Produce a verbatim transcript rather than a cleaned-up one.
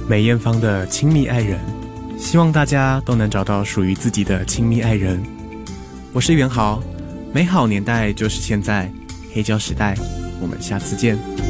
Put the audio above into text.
梅艳芳的亲密爱人，希望大家都能找到属于自己的亲密爱人。我是元豪，美好年代就是现在，黑胶时代，我们下次见。